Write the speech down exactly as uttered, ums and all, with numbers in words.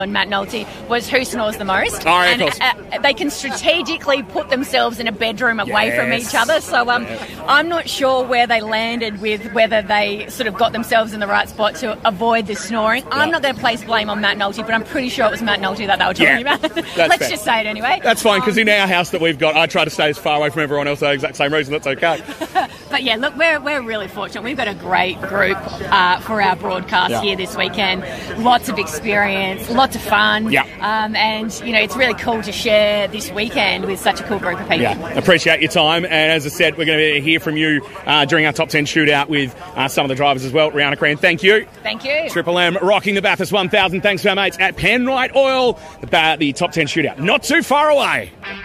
and Matt Nolte was who snores the most. Oh, and uh, they can strategically put themselves in a bedroom away yes. from each other. So um, yeah. I'm not sure where they landed with whether they sort of got themselves in the right spot to avoid this snoring. I'm yeah. not going to place blame on Matt Nolte, but I'm pretty sure it was Matt Nolte that they were talking yeah. about. Let's fair. just say it anyway. That's fine, because um, in our house that we've got, I try to stay as far away from everyone else for the exact same reason. That's okay. But yeah, look, we're we're really fortunate. We've got a great group uh, for our broadcast yeah. here this weekend. Lots of experience, lots of fun. Yeah. Um, and, you know, it's really cool to share this weekend with such a cool group of people. Yeah, appreciate your time. And as I said, we're going to hear from you uh, during our top ten shootout with uh, some of the drivers as well. Rihanna Crean, thank you. Thank you. Triple M rocking the Bathurst one thousand. Thanks to our mates at Penrite Oil. The, the top ten shootout, not too far away.